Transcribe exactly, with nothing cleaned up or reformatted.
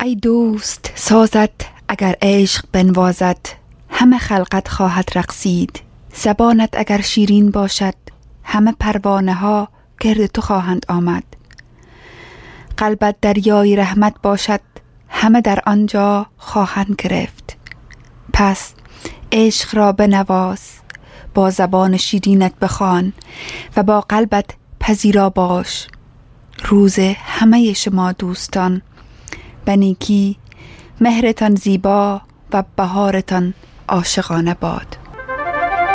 ای دوست سازت اگر عشق بنوازد، همه خلقت خواهد رقصید. زبانت اگر شیرین باشد، همه پروانه ها گرد تو خواهند آمد. قلبت دریای رحمت باشد، همه در آنجا خواهند گرفت. پس عشق را بنواز، با زبان شیرینت بخوان و با قلبت پذیرا باش. روز همه شما دوستان به نیکی، مهرتان زیبا و بهارتان عاشقانه باد.